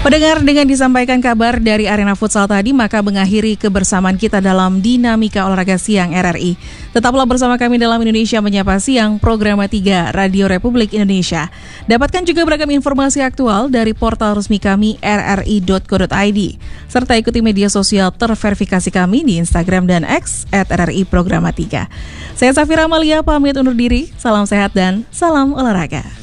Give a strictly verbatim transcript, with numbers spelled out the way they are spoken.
Pendengar, dengan disampaikan kabar dari arena futsal tadi, maka mengakhiri kebersamaan kita dalam Dinamika Olahraga Siang R R I. Tetaplah bersama kami dalam Indonesia Menyapa Siang, program tiga Radio Republik Indonesia. Dapatkan juga beragam informasi aktual dari portal resmi kami r r i dot co dot i d. Serta ikuti media sosial terverifikasi kami di Instagram dan X at R R I Programa tiga. Saya Safira Amalia, pamit undur diri. Salam sehat dan salam olahraga.